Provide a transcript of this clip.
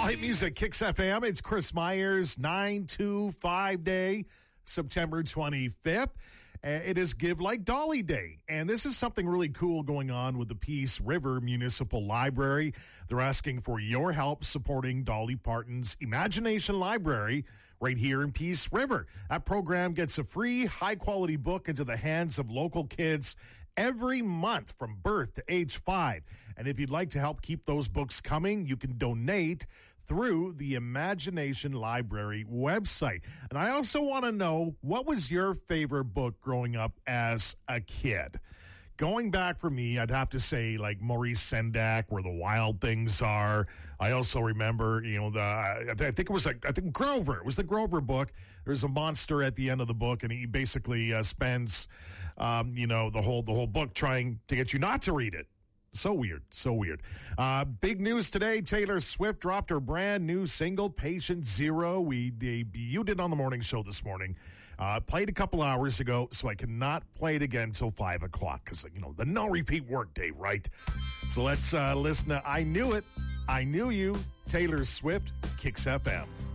Hit Music, Kicks FM. It's Chris Myers, 925 Day, September 25th. It is Give Like Dolly Day. And this is something really cool going on with the Peace River Municipal Library. They're asking for your help supporting Dolly Parton's Imagination Library right here in Peace River. That program gets a free, high-quality book into the hands of local kids every month from birth to age 5. And if you'd like to help keep those books coming, you can donate through the Imagination Library website. And I also want to know, what was your favorite book growing up as a kid? Going back for me, I'd have to say like Maurice Sendak, Where the Wild Things Are. I also remember, I think Grover. It was the Grover book. There's a monster at the end of the book, and he basically spends, the whole book trying to get you not to read it. So weird. Big news today. Taylor Swift dropped her brand new single, Patient Zero. We debuted it on the morning show this morning. Played a couple hours ago, so I cannot play it again until 5 o'clock because, the no repeat work day, right? So let's listen to I Knew It, I Knew You, Taylor Swift, Kicks FM.